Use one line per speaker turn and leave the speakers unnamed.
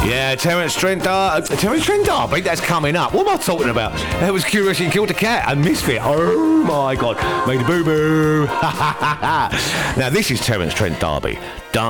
Yeah, Terence Trent D'Arby, that's coming up. What am I talking about? That was Curiosity Killed the Cat and Misfit. Oh my God, made a boo-boo. Now this is Terence Trent D'Arby.